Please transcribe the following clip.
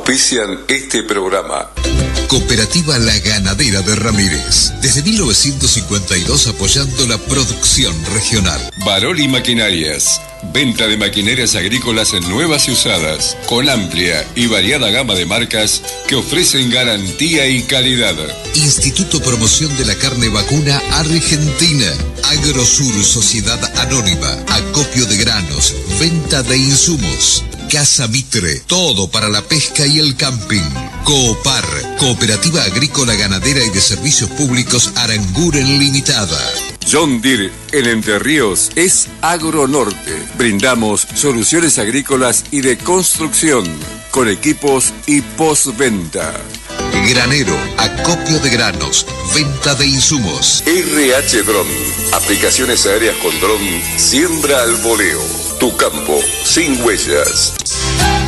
Auspician este programa. Cooperativa La Ganadera de Ramírez. Desde 1952 apoyando la producción regional. Baroli Maquinarias. Venta de maquinarias agrícolas nuevas y usadas, con amplia y variada gama de marcas que ofrecen garantía y calidad. Instituto Promoción de la Carne Vacuna Argentina. Agrosur Sociedad Anónima. Acopio de granos. Venta de insumos. Casa Mitre. Todo para la pesca y el camping. Coopar. Cooperativa Agrícola Ganadera y de Servicios Públicos Aranguren Limitada. John Deere en Entre Ríos es Agronorte. Brindamos soluciones agrícolas y de construcción con equipos y postventa. Granero, acopio de granos, venta de insumos. RH Dron, aplicaciones aéreas con dron, siembra al voleo. Tu campo sin huellas.